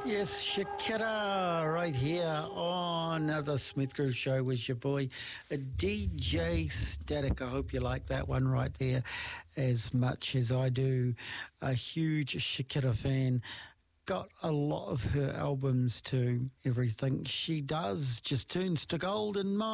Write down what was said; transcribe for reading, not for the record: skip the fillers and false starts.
Yes, Shakira, right here on the Smith Groove Show with your boy, DJ Static. I hope you like that one right there as much as I do. A huge Shakira fan. Got a lot of her albums too. Everything she does just turns to gold in my